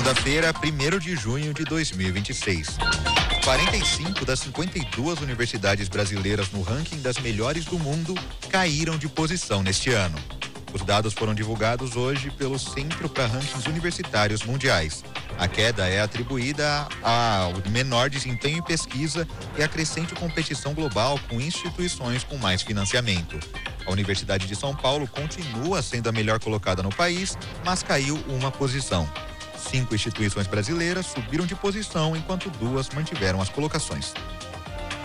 segunda-feira, 1º de junho de 2026. 45 das 52 universidades brasileiras no ranking das melhores do mundo caíram de posição neste ano. Os dados foram divulgados hoje pelo Centro para Rankings Universitários Mundiais. A queda é atribuída ao menor desempenho em pesquisa e à crescente competição global com instituições com mais financiamento. A Universidade de São Paulo continua sendo a melhor colocada no país, mas caiu uma posição. 5 instituições brasileiras subiram de posição, enquanto 2 mantiveram as colocações.